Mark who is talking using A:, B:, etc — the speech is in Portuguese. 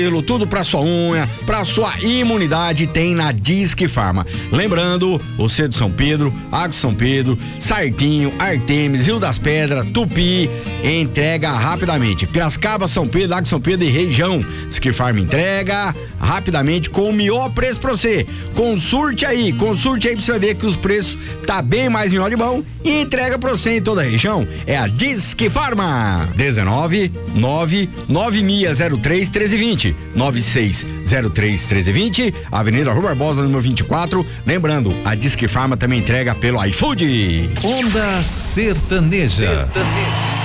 A: Tudo pra sua unha, pra sua imunidade tem na Disque Farma. Lembrando, você de São Pedro, Água São Pedro, Sartinho, Artemis, Rio das Pedras, Tupi, entrega rapidamente. Piracicaba, São Pedro, Água São Pedro e região. Disque Farma entrega rapidamente com o melhor preço pra você. Consulte aí pra você ver que os preços tá bem mais melhor de bom e entrega pra você em toda a região. É a Disque Farma. 19-9603-1320. 9603-1320, Avenida Rua Barbosa, número 24. Lembrando, a Disque Farma também entrega pelo iFood.
B: Onda Sertaneja.